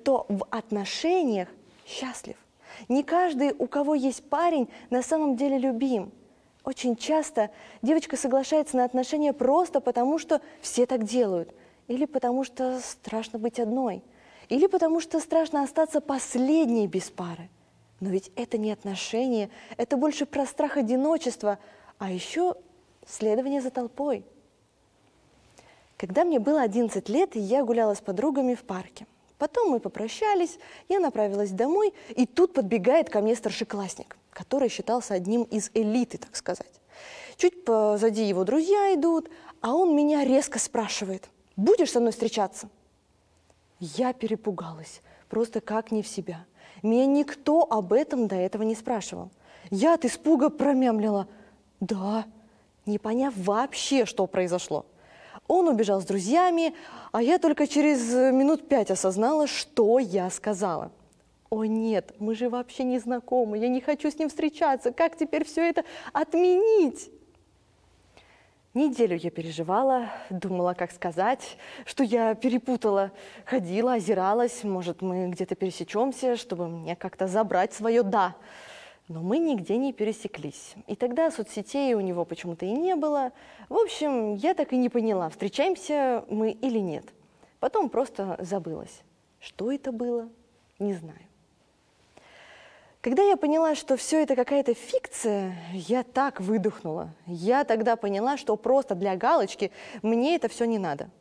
кто в отношениях счастлив. Не каждый, у кого есть парень, на самом деле любим. Очень часто девочка соглашается на отношения просто потому, что все так делают. Или потому что страшно быть одной. Или потому что страшно остаться последней без пары. Но ведь это не отношения, это больше про страх одиночества, а еще следование за толпой. Когда мне было 11 лет, я гуляла с подругами в парке. Потом мы попрощались, я направилась домой, и тут подбегает ко мне старшеклассник, который считался одним из элиты, так сказать. Чуть позади его друзья идут, а он меня резко спрашивает: «Будешь со мной встречаться?» Я перепугалась, просто как не в себя. Меня никто об этом до этого не спрашивал. Я от испуга промямлила: «Да», не поняв вообще, что произошло. Он убежал с друзьями, а я только через минут 5 осознала, что я сказала. «О нет, мы же вообще не знакомы, я не хочу с ним встречаться, как теперь все это отменить?» Неделю я переживала, думала, как сказать, что я перепутала, ходила, озиралась, может, мы где-то пересечемся, чтобы мне как-то забрать свое «да». Но мы нигде не пересеклись. И тогда соцсетей у него почему-то и не было. В общем, я так и не поняла, встречаемся мы или нет. Потом просто забылась. Что это было, не знаю. Когда я поняла, что все это какая-то фикция, я так выдохнула. Я тогда поняла, что просто для галочки мне это все не надо.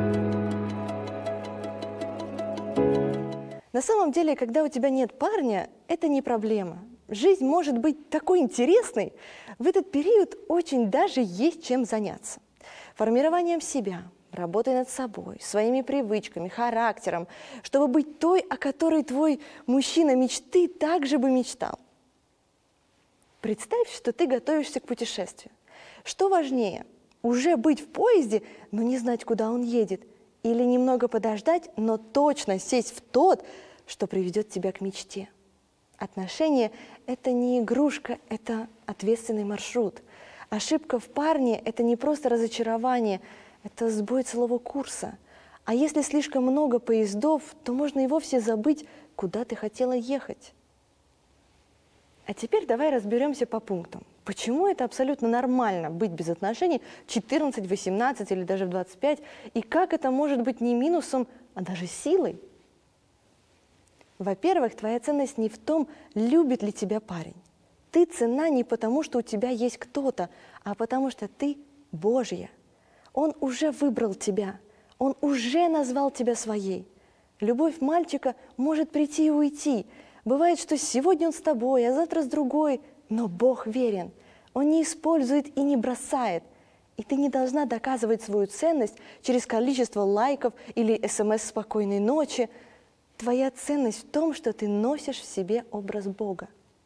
На самом деле, когда у тебя нет парня, это не проблема. Жизнь может быть такой интересной. В этот период очень даже есть чем заняться. Формированием себя, работой над собой, своими привычками, характером, чтобы быть той, о которой твой мужчина мечты также бы мечтал. Представь, что ты готовишься к путешествию. Что важнее, уже быть в поезде, но не знать, куда он едет, или немного подождать, но точно сесть в тот, что приведет тебя к мечте? Отношения – это не игрушка, это ответственный маршрут. Ошибка в парне – это не просто разочарование, это сбой целого курса. А если слишком много поездов, то можно и вовсе забыть, куда ты хотела ехать. А теперь давай разберемся по пунктам. Почему это абсолютно нормально быть без отношений в 14, 18 или даже в 25, и как это может быть не минусом, а даже силой? Во-первых, твоя ценность не в том, любит ли тебя парень. Ты ценна не потому, что у тебя есть кто-то, а потому что ты Божья. Он уже выбрал тебя, он уже назвал тебя своей. Любовь мальчика может прийти и уйти. Бывает, что сегодня он с тобой, а завтра с другой, но Бог верен. Он не использует и не бросает. И ты не должна доказывать свою ценность через количество лайков или СМС «спокойной ночи». Твоя ценность в том, что ты носишь в себе образ Бога.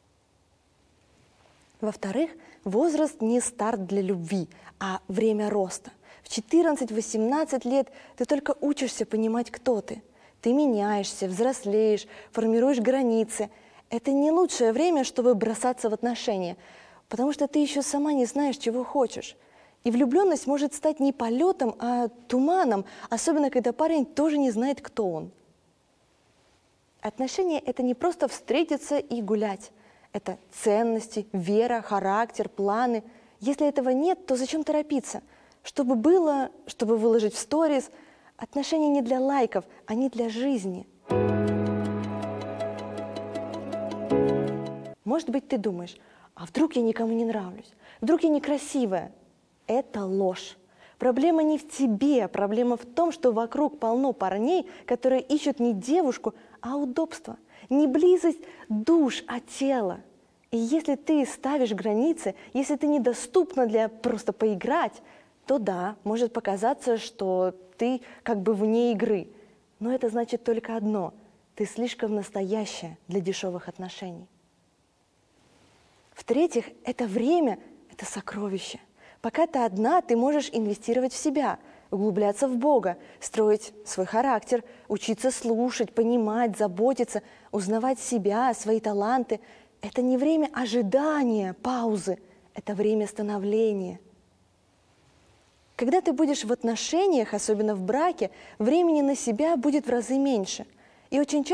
Во-вторых, возраст не старт для любви, а время роста. В 14-18 лет ты только учишься понимать, кто ты. Ты меняешься, взрослеешь, формируешь границы. Это не лучшее время, чтобы бросаться в отношения, потому что ты еще сама не знаешь, чего хочешь. И влюбленность может стать не полетом, а туманом, особенно когда парень тоже не знает, кто он. Отношения – это не просто встретиться и гулять. Это ценности, вера, характер, планы. Если этого нет, то зачем торопиться? Чтобы было, чтобы выложить в сторис. Отношения не для лайков, они для жизни. Может быть, ты думаешь, а вдруг я никому не нравлюсь? Вдруг я некрасивая? Это ложь. Проблема не в тебе, проблема в том, что вокруг полно парней, которые ищут не девушку, а удобство. Не близость душ, а тело. И если ты ставишь границы, если ты недоступна для просто поиграть, то да, может показаться, что ты как бы вне игры. Но это значит только одно – ты слишком настоящая для дешевых отношений. В-третьих, это время – это сокровище. Пока ты одна, ты можешь инвестировать в себя, углубляться в Бога, строить свой характер, учиться слушать, понимать, заботиться, узнавать себя, свои таланты. Это не время ожидания, паузы, это время становления. Когда ты будешь в отношениях, особенно в браке, времени на себя будет в разы меньше. И очень часто